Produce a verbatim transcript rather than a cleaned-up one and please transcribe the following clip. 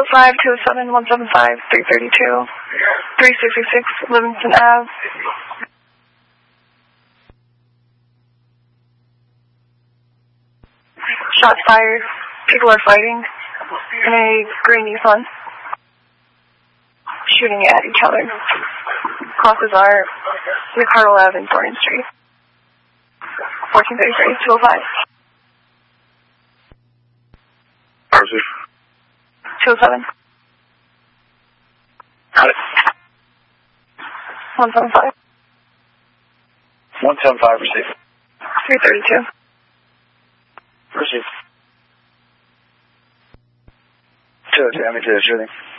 oh five, two oh seven, one seven five, three thirty-two, three sixty-six Livingston Avenue. Shots fired. People are fighting in a green Nissan, shooting at each other. Crosses are McCardle Avenue and Thornton Street. fourteen thirty-three, two oh five. two oh seven. Got it. one seven five. one seven five, receive. three thirty-two. Receive. Two, damage to the shooting.